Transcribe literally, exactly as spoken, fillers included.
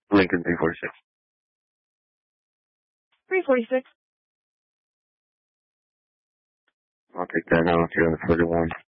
Lincoln three forty-six. three forty-six. I'll take that now if you're on the forty-one.